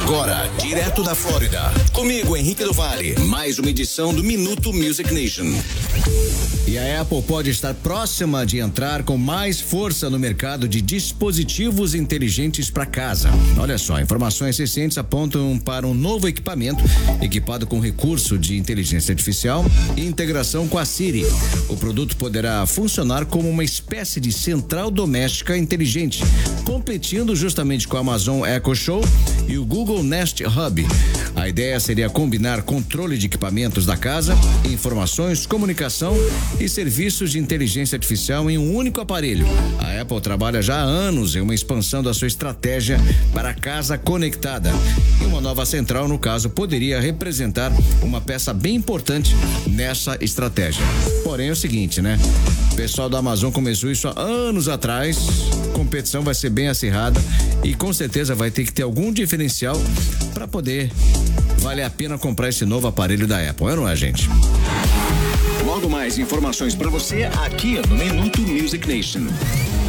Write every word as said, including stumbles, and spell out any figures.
Agora, direto da Flórida, comigo, Henrique do Vale, mais uma edição do Minuto Music Nation. E a Apple pode estar próxima de entrar com mais força no mercado de dispositivos inteligentes para casa. Olha só, informações recentes apontam para um novo equipamento equipado com recurso de inteligência artificial e integração com a Siri. O produto poderá funcionar como uma espécie de central doméstica inteligente, competindo justamente com a Amazon Echo Show e o Google Nest Hub. A ideia seria combinar controle de equipamentos da casa, informações, comunicação e serviços de inteligência artificial em um único aparelho. A Apple trabalha já há anos em uma expansão da sua estratégia para a casa conectada. E uma nova central, no caso, poderia representar uma peça bem importante nessa estratégia. Porém, é o seguinte, né? O pessoal da Amazon começou isso há anos atrás. A competição vai ser bem acirrada e com certeza vai ter que ter algum diferencial para poder valer a pena comprar esse novo aparelho da Apple, é, não é, gente? Logo mais informações para você aqui no Minuto Music Nation.